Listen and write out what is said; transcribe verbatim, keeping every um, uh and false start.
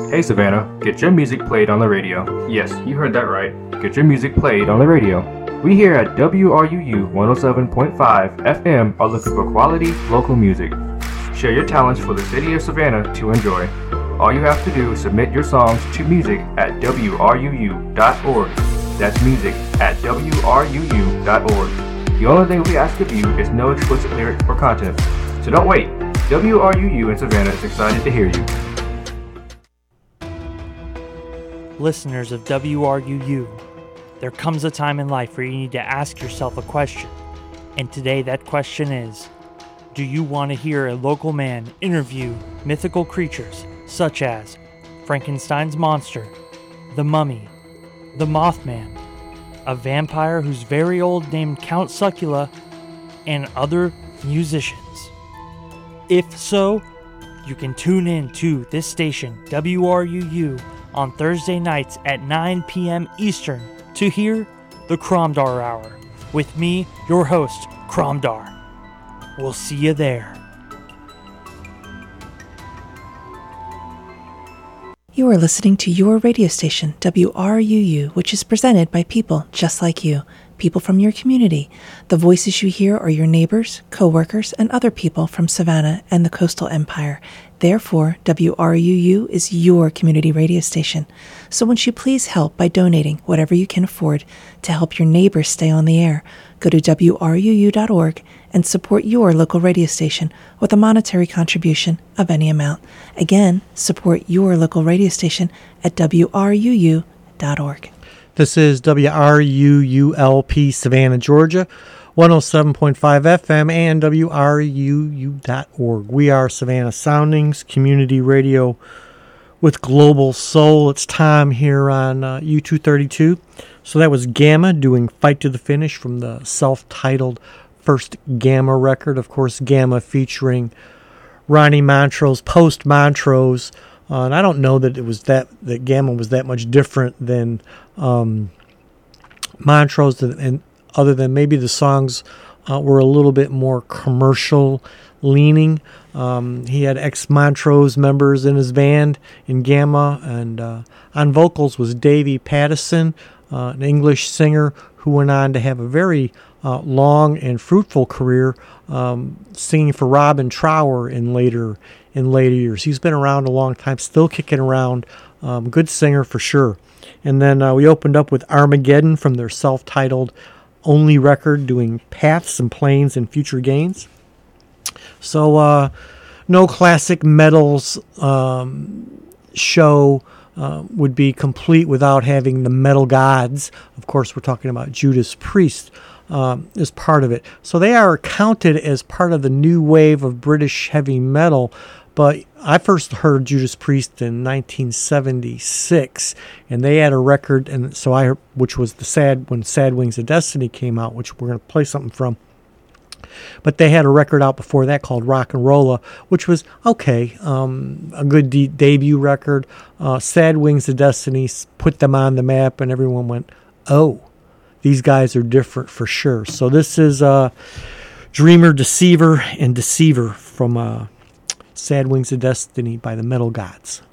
Hey Savannah, get your music played on the radio. Yes, you heard that right. Get your music played on the radio. We here at W R U U one oh seven point five F M are looking for quality local music. Share your talents for the city of Savannah to enjoy. All you have to do is submit your songs to music at W R U U dot org. That's music at W R U U dot org. The only thing we ask of you is no explicit lyrics or content. So don't wait. W R U U in Savannah is excited to hear you. Listeners of W R U U, there comes a time in life where you need to ask yourself a question. And today that question is, do you want to hear a local man interview mythical creatures such as Frankenstein's monster, the mummy, the Mothman, a vampire who's very old named Count Succula, and other musicians? If so, you can tune in to this station, W R U U, on Thursday nights at nine p.m. Eastern to hear the Cromdar Hour with me, your host, Cromdar. We'll see you there. You are listening to your radio station, W R U U, which is presented by people just like you, people from your community. The voices you hear are your neighbors, co-workers, and other people from Savannah and the Coastal Empire. Therefore, W R U U is your community radio station. So won't you please help by donating whatever you can afford to help your neighbors stay on the air? Go to W R U U dot org and support your local radio station with a monetary contribution of any amount. Again, support your local radio station at W R U U dot org. This is W R U U L P Savannah, Georgia, one oh seven point five F M and W R U U dot org. We are Savannah Soundings, community radio with global soul. It's time here on uh, U two thirty-two. So that was Gamma doing Fight to the Finish from the self-titled first Gamma record. Of course, Gamma featuring Ronnie Montrose, post Montrose. Uh, and I don't know that it was that that Gamma was that much different than um, Montrose, and, and other than maybe the songs uh, were a little bit more commercial leaning. Um, he had ex-Montrose members in his band in Gamma, and uh, on vocals was Davey Pattison, uh, an English singer who went on to have a very uh, long and fruitful career um, singing for Robin Trower in later in later years. He's been around a long time, still kicking around. Um, good singer for sure. And then uh, we opened up with Armageddon from their self-titled only record, doing Paths and Planes and Future Gains. So uh, no classic metals um, show uh, would be complete without having the metal gods. Of course, we're talking about Judas Priest um, as part of it. So they are counted as part of the new wave of British heavy metal. But I first heard Judas Priest in nineteen seventy-six, and they had a record, and so I, which was the sad when Sad Wings of Destiny came out, which we're going to play something from. But they had a record out before that called Rock and Rolla, which was okay, um, a good de- debut record. Uh, Sad Wings of Destiny put them on the map, and everyone went, "Oh, these guys are different for sure." So this is uh, Dreamer, Deceiver, and Deceiver from. Uh, Sad Wings of Destiny by the Metal Gods.